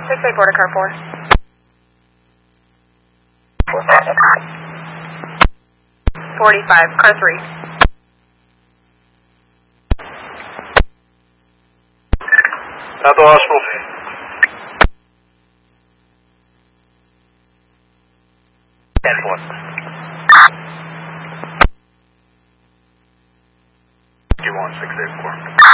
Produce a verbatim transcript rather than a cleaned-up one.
six eight border car four. forty-five, car three. At the hospital. ten one. two one six eight four.